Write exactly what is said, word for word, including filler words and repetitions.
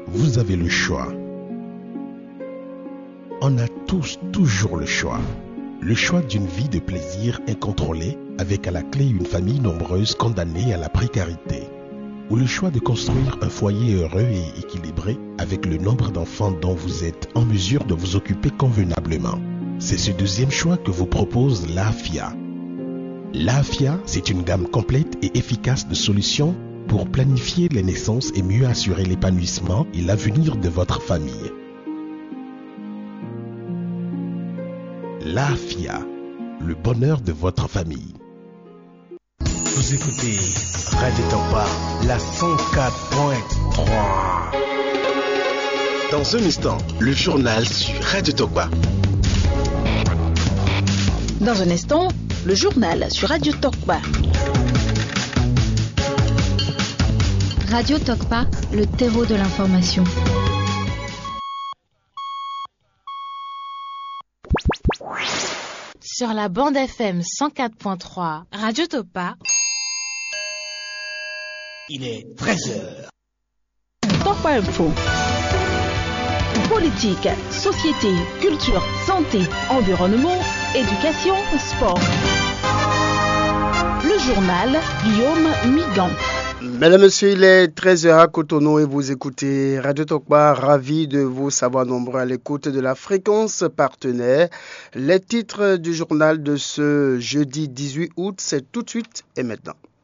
vous avez le choix. On a tous toujours le choix. Le choix d'une vie de plaisir incontrôlée avec à la clé une famille nombreuse condamnée à la précarité. Ou le choix de construire un foyer heureux et équilibré avec le nombre d'enfants dont vous êtes en mesure de vous occuper convenablement. C'est ce deuxième choix que vous propose l'AFIA. L'AFIA, c'est une gamme complète et efficace de solutions pour planifier les naissances et mieux assurer l'épanouissement et l'avenir de votre famille. L'AFIA, le bonheur de votre famille. Vous écoutez Radio Tokpa, la cent quatre point trois. Dans un instant, le journal sur Radio Tokpa. Dans un instant, le journal sur Radio Tokpa. Radio Tokpa, le terreau de l'information. Sur la bande F M cent quatre point trois, Radio Tokpa. Il est treize heures. Tokpa Info. Politique, société, culture, santé, environnement, éducation, sport. Le journal Guillaume Migan. Mesdames, Messieurs, il est treize heures à Cotonou et vous écoutez Radio Tokpa, ravi de vous savoir nombreux à l'écoute de la fréquence partenaire. Les titres du journal de ce jeudi dix-huit août, c'est tout de suite et maintenant.